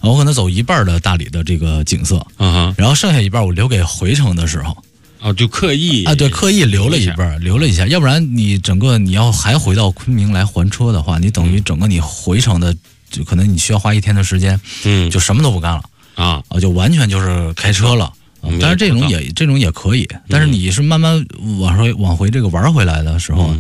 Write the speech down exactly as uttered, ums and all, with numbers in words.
我可能走一半的大理的这个景色， 嗯哼， 然后剩下一半我留给回程的时候。 哦，就刻意啊，对，刻意留了一半，留了一下，要不然你整个你要还回到昆明来还车的话，你等于整个你回程的，就可能你需要花一天的时间， 嗯， 就什么都不干了啊， 啊，就完全就是开车了。但是这种也这种也可以，但是你是慢慢往回往回这个玩回来的时候。